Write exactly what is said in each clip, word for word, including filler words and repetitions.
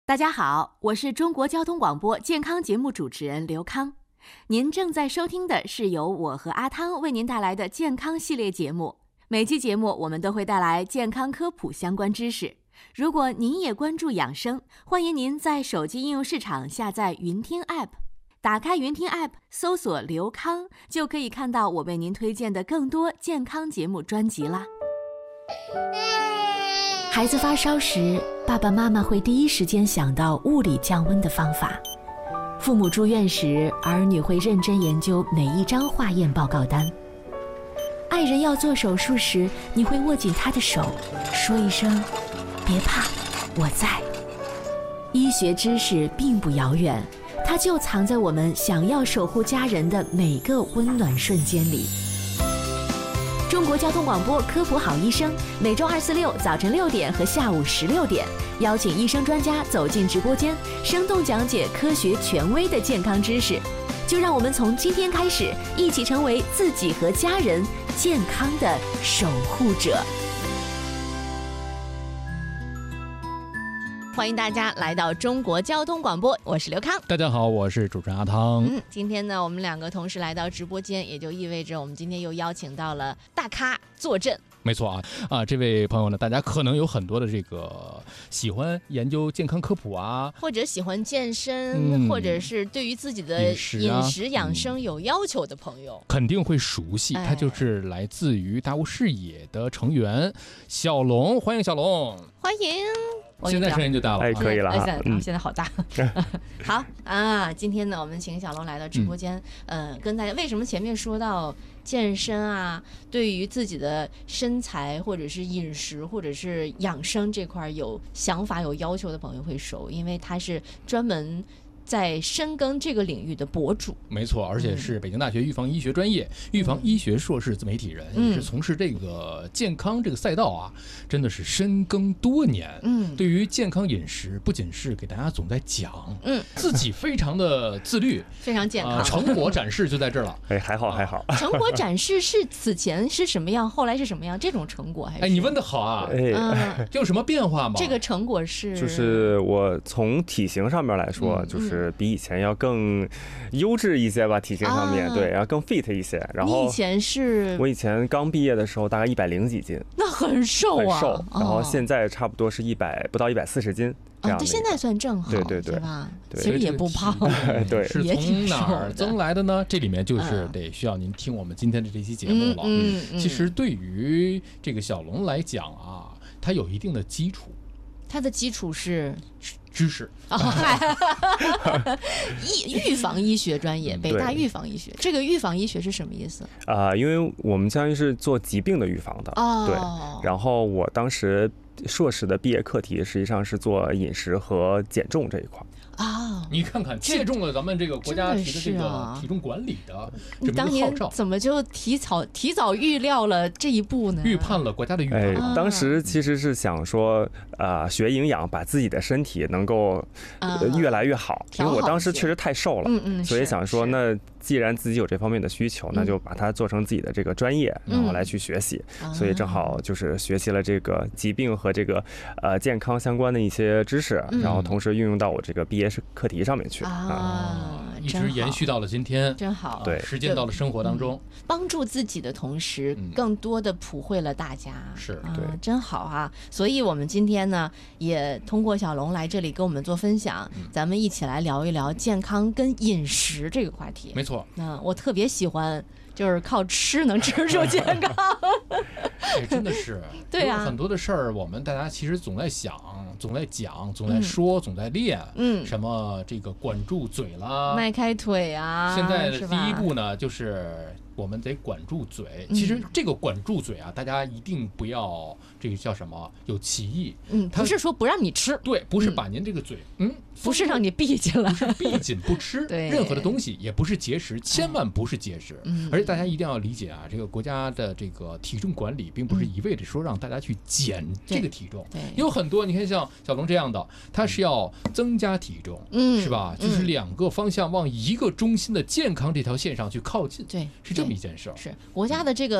大家好，我是中国交通广播健康节目主持人刘康。您正在收听的是由我和阿汤为您带来的健康系列节目。每期节目我们都会带来健康科普相关知识。如果您也关注养生，欢迎您在手机应用市场下载云听 App， 打开云听 App， 搜索刘康，就可以看到我为您推荐的更多健康节目专辑啦。孩子发烧时，爸爸妈妈会第一时间想到物理降温的方法。父母住院时，儿女会认真研究每一张化验报告单。爱人要做手术时，你会握紧他的手，说一声别怕，我在。医学知识并不遥远，它就藏在我们想要守护家人的每个温暖瞬间里。中国交通广播科普好医生，每周二、四、六早晨六点和下午十六点，邀请医生专家走进直播间，生动讲解科学权威的健康知识。就让我们从今天开始，一起成为自己和家人健康的守护者。欢迎大家来到中国交通广播，我是刘康。 大家好，我是主持人阿汤。 嗯，今天呢，我们两个同时来到直播间，也就意味着我们今天又邀请到了大咖坐镇。 没错啊，啊，这位朋友呢，大家可能有很多的这个喜欢研究健康科普啊， 或者喜欢健身，嗯、或者是对于自己的饮食、啊、饮食养生有要求的朋友，嗯、 肯定会熟悉。他就是来自于大屋视野的成员小龙，欢迎小龙， 欢迎。 现在声音就大了， 哎，可以了哈， 嗯，现在好大。好啊，今天呢，我们请小龙来到直播间，嗯、呃，跟大家为什么前面说到健身啊，对于自己的身材或者是饮食或者是养生这块有想法有要求的朋友会熟，因为他是专门在深耕这个领域的博主。 没错，而且是北京大学预防医学专业、嗯、预防医学硕士自媒体人，也、嗯、是从事这个健康这个赛道啊，真的是深耕多年。嗯，对于健康饮食，不仅是给大家总在讲，嗯，自己非常的自律， 非常健康、呃， 成果展示就在这儿了。 哎，还好还好。 成果展示是此前是什么样，后来是什么样？这种成果还是？ 哎，你问的好啊。哎，嗯、有什么变化吗？ 这个成果是， 就是我从体型上面来说，嗯、就是。比以前要更优质一些吧，体型上面、啊、对，然后更 fit 一些。然后你以前是？ 我以前刚毕业的时候大概一百零几斤， 那很瘦啊， 很瘦。然后现在差不多是一百不到一百四十斤。 啊，这现在算正好， 对对对， 对吧？其实也不胖， 对， 是从哪儿增来的呢？这里面就是得需要您听我们今天的这期节目了。嗯嗯，其实对于这个小龙来讲啊，它有一定的基础。 它的基础是知识， 预预防医学专业，北大预防医学。这个预防医学是什么意思？ 啊、呃，因为我们相当于是做疾病的预防的，哦、对。然后我当时硕士的毕业课题实际上是做饮食和减重这一块。 啊、哦， 你看看，切中了咱们这个国家提的这个体重管理的这么一个号召。 你当年怎么就提早提早预料了这一步呢？ 预判了国家的预判。 哎，当时其实是想说，呃，学营养，把自己的身体能够、呃、越来越好。因为我当时确实太瘦了，嗯嗯，所以想说，那既然自己有这方面的需求，那就把它做成自己的这个专业，然后来去学习。嗯、所以正好就是学习了这个疾病和这个呃健康相关的一些知识，嗯、然后同时运用到我这个毕业课题上面去啊， 啊一直延续到了今天， 真好， 对， 实践到了生活当中， 嗯、帮助自己的同时，嗯、更多的普惠了大家， 是， 啊、 对， 真好啊！所以我们今天呢，也通过小龙来这里跟我们做分享，嗯、咱们一起来聊一聊健康跟饮食这个话题。 没错， 那我特别喜欢。就是靠吃能吃出健康， 哎，真的是， 对啊， 很多的事儿，我们大家其实总在想，总在讲，总在说，嗯、总在练，嗯，什么这个管住嘴啦， 迈开腿啊。 现在的第一步呢，就是我们得管住嘴。其实这个管住嘴啊，大家一定不要这个叫什么有歧义， 嗯，不是说不让你吃， 对，不是把您这个嘴，嗯。 不是让你闭紧了， 不是闭紧不吃任何的东西，也不是节食，千万不是节食。嗯、而且大家一定要理解啊，这个国家的这个体重管理，并不是一味的说让大家去减这个体重。 对， 有很多你看像小龙这样的，他是要增加体重，嗯，是吧？就是两个方向往一个中心的健康这条线上去靠近。对，是这么一件事儿。 是国家的这个。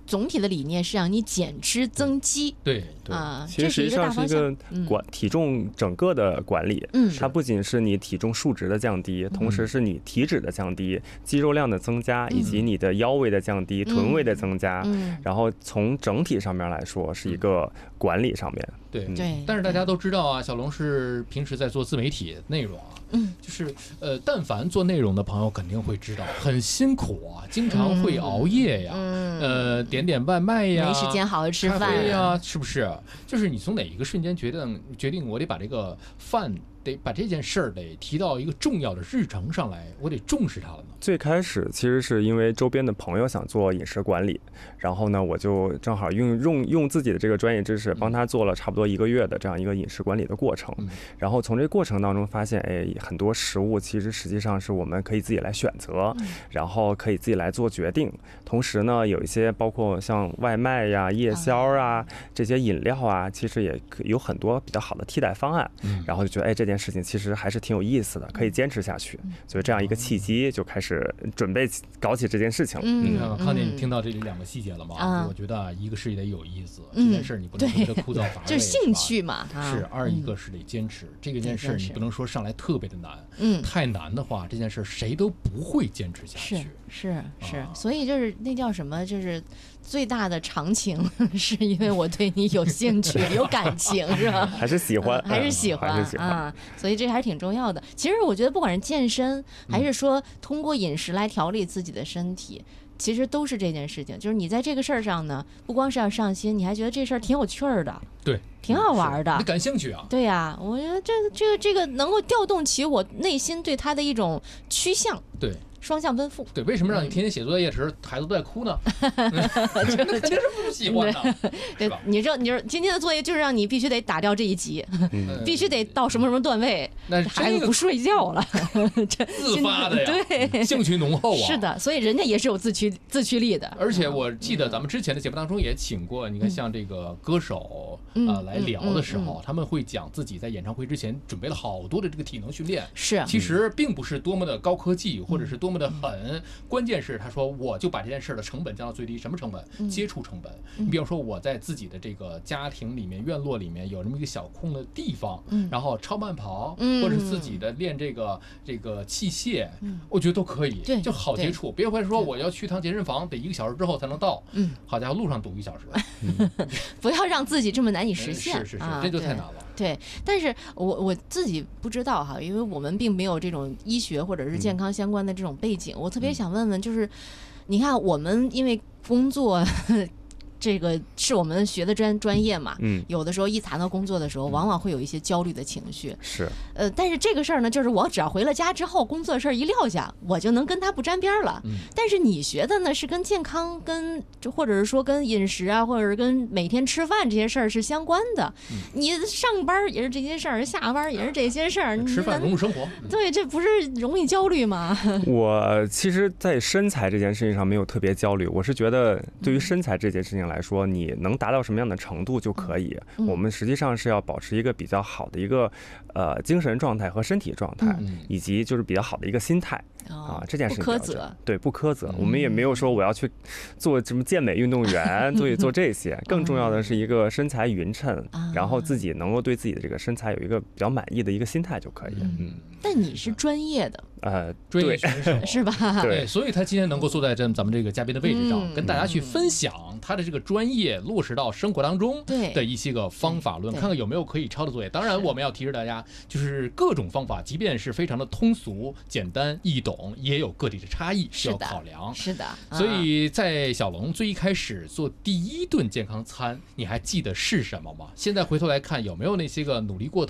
总体的理念是让你减脂增肌。 对对啊， 其实实际上是一个管体重整个的管理。嗯，它不仅是你体重数值的降低，同时是你体脂的降低、肌肉量的增加，以及你的腰围的降低、臀围的增加。嗯，然后从整体上面来说，是一个管理上面。 对对，但是大家都知道啊，小龙是平时在做自媒体内容啊，嗯，就是呃，但凡做内容的朋友肯定会知道，很辛苦啊，经常会熬夜呀，嗯、呃，点点外卖呀， 没时间好好吃饭呀，是不是？就是你从哪一个瞬间决定决定我得把这个饭得把这件事儿得提到一个重要的日程上来，我得重视它了呢？ 最开始其实是因为周边的朋友想做饮食管理，然后呢，我就正好用用用自己的这个专业知识帮他做了差不多一个月的这样一个饮食管理的过程。然后从这个过程当中发现，哎，很多食物其实实际上是我们可以自己来选择，然后可以自己来做决定。同时呢，有一些包括像外卖呀、夜宵啊这些饮料啊，其实也有很多比较好的替代方案。然后就觉得，哎，这件事情其实还是挺有意思的，可以坚持下去。所以这样一个契机就开始准备搞起这件事情。 嗯，你看康姐，你听到这里两个细节了吗？嗯、我觉得啊，一个是得有意思，嗯、这件事你不能觉得枯燥乏味， 就是兴趣嘛。 是，二一个是得坚持，嗯、这个件事你不能说上来特别的难，嗯，太难的话，这件事谁都不会坚持下去。 是是是，啊、所以就是那叫什么，就是最大的长情，是因为我对你有兴趣、有感情，是吧？ 还是喜欢， 还是喜欢， 还是喜欢啊！所以这还是挺重要的。其实我觉得，不管是健身，还是说通过饮食来调理自己的身体，其实都是这件事情。就是你在这个事儿上呢，不光是要上心，你还觉得这事儿挺有趣儿的， 对， 挺好玩的， 你感兴趣啊？ 对呀、啊，我觉得这个这个这个能够调动起我内心对它的一种趋向。 对。 双向奔赴。 对，为什么让你天天写作业时孩子都在哭呢？这肯定是不喜欢的。 对，你说，你说今天的作业就是让你必须得打掉这一集，嗯、必须得到什么什么段位， 那孩子不睡觉了， 这自发的呀， 对， 兴趣浓厚啊。 是的，所以人家也是有自驱自驱力的。 而且我记得咱们之前的节目当中也请过，你看像这个歌手啊、 嗯呃、来聊的时候，嗯嗯嗯、他们会讲自己在演唱会之前准备了好多的这个体能训练。 是， 其实并不是多么的高科技，或者是多么的狠。关键是他说我就把这件事的成本降到最低，什么成本？嗯、接触成本。你、嗯、比如说我在自己的这个家庭里面、院落里面有这么一个小空的地方，嗯、然后超慢跑，嗯、或者是自己的练这个这个器械，嗯、我觉得都可以， 对， 就好接触。别会说我要去趟健身房，得一个小时之后才能到，嗯，好家伙，路上堵一小时， 嗯、不要让自己这么难以实现， 是是是， 啊、 这就太难了。 对，但是我我自己不知道哈，因为我们并没有这种医学或者是健康相关的这种背景，嗯、我特别想问问，就是你看我们因为工作。这个是我们学的专专业嘛，嗯，有的时候一谈到工作的时候，往往会有一些焦虑的情绪， 是， 呃，但是这个事儿呢，就是我只要回了家之后，工作事儿一撂下，我就能跟他不沾边了。嗯，但是你学的呢是跟健康、跟或者是说跟饮食啊，或者是跟每天吃饭这些事儿是相关的。嗯，你上班也是这些事儿，下班也是这些事儿， 吃饭融入生活。 对，这不是容易焦虑吗？ 我其实，在身材这件事情上没有特别焦虑，我是觉得对于身材这件事情来说，你能达到什么样的程度就可以。嗯、我们实际上是要保持一个比较好的一个呃精神状态和身体状态，嗯、以及就是比较好的一个心态。 哦、 啊，这件事情不苛责， 对，不苛责。嗯、我们也没有说我要去做什么健美运动员，做做这些。更重要的是一个身材匀称，嗯、然后自己能够对自己的这个身材有一个比较满意的一个心态就可以。嗯， 嗯但你是专业的。 呃， 专业选手是吧？ 对，所以他今天能够坐在这咱们这个嘉宾的位置上，嗯、跟大家去分享他的这个专业落实到生活当中的一些个方法论，看看有没有可以抄的作业。当然，我们要提示大家，就是各种方法，即便是非常的通俗、简单易懂，也有个体的差异需要考量。 是的， 是的所以在小龙最一开始做第一顿健康餐，你还记得是什么吗？现在回头来看，有没有那些个努力过